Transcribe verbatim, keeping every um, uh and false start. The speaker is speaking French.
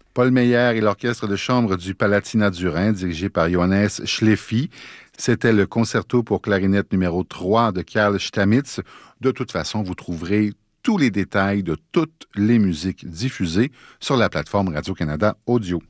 Paul Meyer et l'orchestre de chambre du Palatinat-du-Rhin, dirigé par Johannes Schleffi. C'était le concerto pour clarinette numéro trois de Karl Stamitz. De toute façon, vous trouverez tous les détails de toutes les musiques diffusées sur la plateforme Radio-Canada Audio.